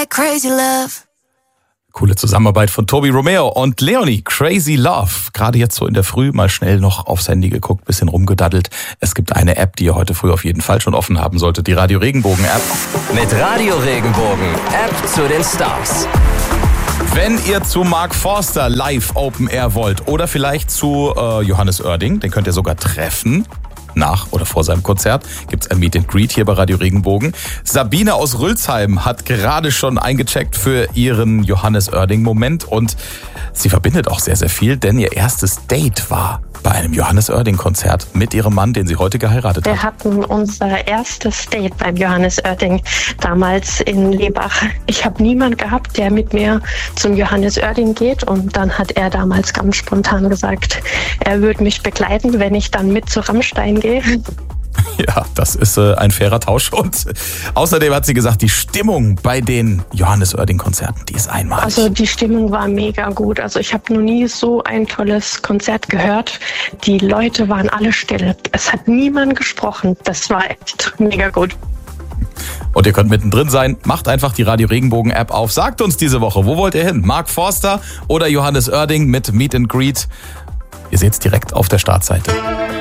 Crazy Love. Coole Zusammenarbeit von Tobi Romeo und Leonie, Crazy Love. Gerade jetzt so in der Früh mal schnell noch aufs Handy geguckt, bisschen rumgedaddelt. Es gibt eine App, die ihr heute früh auf jeden Fall schon offen haben solltet, die Radio Regenbogen App. Mit Radio Regenbogen, App zu den Stars. Wenn ihr zu Mark Forster live Open Air wollt oder vielleicht zu Johannes Oerding, den könnt ihr sogar treffen. Nach oder vor seinem Konzert gibt's ein Meet and Greet hier bei Radio Regenbogen. Sabine aus Rülsheim hat gerade schon eingecheckt für ihren Johannes Oerding-Moment und sie verbindet auch sehr, sehr viel, denn ihr erstes Date war bei einem Johannes Oerding-Konzert mit ihrem Mann, den sie heute geheiratet hat. Wir hatten unser erstes Date beim Johannes Oerding, damals in Lebach. Ich habe niemanden gehabt, der mit mir zum Johannes Oerding geht und dann hat er damals ganz spontan gesagt, er würde mich begleiten, wenn ich dann mit zu Rammstein gehe. Ja, das ist ein fairer Tausch und außerdem hat sie gesagt, die Stimmung bei den Johannes Oerding-Konzerten, die ist einmalig. Also die Stimmung war mega gut. Also ich habe noch nie so ein tolles Konzert gehört. Die Leute waren alle still. Es hat niemand gesprochen. Das war echt mega gut. Und ihr könnt mittendrin sein. Macht einfach die Radio Regenbogen App auf. Sagt uns diese Woche, wo wollt ihr hin? Mark Forster oder Johannes Oerding mit Meet and Greet? Ihr seht's direkt auf der Startseite.